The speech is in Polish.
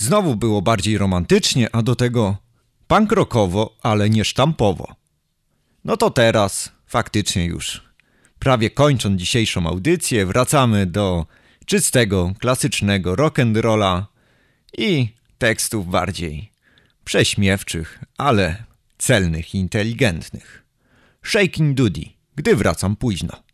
Znowu było bardziej romantycznie, a do tego punk rockowo, ale nie sztampowo. No to teraz, faktycznie już, prawie kończąc dzisiejszą audycję, wracamy do czystego, klasycznego rock'n'rolla i tekstów bardziej prześmiewczych, ale celnych i inteligentnych. Shakin' Doody, gdy wracam późno.